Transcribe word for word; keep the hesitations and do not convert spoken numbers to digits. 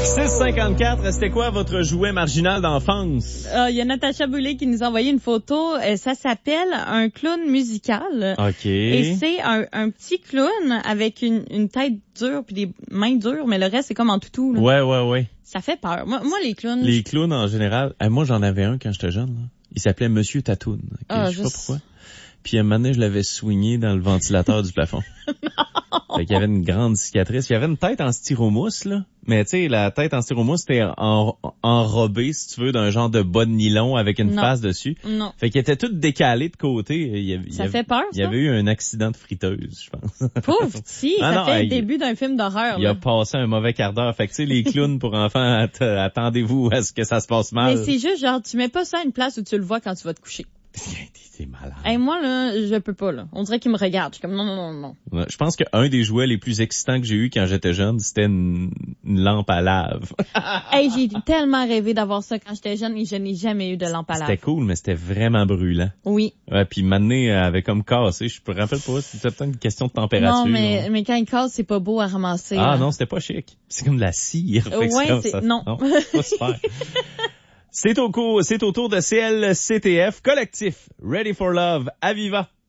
six cinquante-quatre, c'était quoi votre jouet marginal d'enfance? Il euh, y a Natacha Boulay qui nous a envoyé une photo. Euh, ça s'appelle un clown musical. OK. Et c'est un, un petit clown avec une, une tête dure puis des mains dures, mais le reste, c'est comme en toutou. Là. Ouais, ouais, ouais. Ça fait peur. Moi, moi les clowns... Les clowns, en général... Euh, moi, j'en avais un quand j'étais jeune. Là. Il s'appelait Monsieur Tatoune. Okay? Ah, je sais juste... pas pourquoi. Puis un moment donné, je l'avais soigné dans le ventilateur du plafond. Non! Fait qu'il y avait une grande cicatrice. Il y avait une tête en styromousse, là. Mais tu sais, la tête en styromousse, c'était en, enrobée, si tu veux, d'un genre de bas de nylon avec une non. face dessus. Non. Fait qu'il était tout décalé de côté. Il y avait, ça il y avait, fait peur, ça? Il y avait eu un accident de friteuse, je pense. Pauvre petit, ah, ça non, fait hey, le début d'un film d'horreur. Il là. a passé un mauvais quart d'heure. Fait que tu sais, les clowns pour enfants, att- attendez-vous à ce que ça se passe mal. Mais c'est juste, genre, tu mets pas ça à une place où tu le vois quand tu vas te coucher. T'es malade. Hey, moi, là, je peux pas, là. On dirait qu'il me regarde. Je suis comme, non, non, non, non. Je pense qu'un des jouets les plus excitants que j'ai eu quand j'étais jeune, c'était une, une lampe à lave. Hey, j'ai tellement rêvé d'avoir ça quand j'étais jeune et je n'ai jamais eu de lampe à lave. C'était cool, mais c'était vraiment brûlant. Oui. Ouais, puis maintenant, elle avait comme cassé. Je me rappelle pas, c'était peut-être une question de température. Non, mais, mais quand il casse, c'est pas beau à ramasser. Ah là. Non, c'était pas chic. C'est comme de la cire. Ouais, c'est, c'est, ça, non. non, c'est pas super. C'est au, cours, c'est au tour de C L C T F, collectif Ready for Love, Aviva.